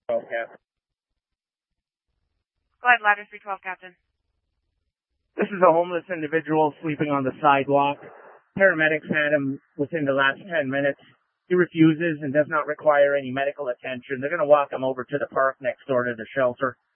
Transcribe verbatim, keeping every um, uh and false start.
twelve, Captain. Go ahead, Ladder three twelve, Captain. This is a homeless individual sleeping on the sidewalk. Paramedics had him within the last ten minutes. He refuses and does not require any medical attention. They're going to walk him over to the park next door to the shelter.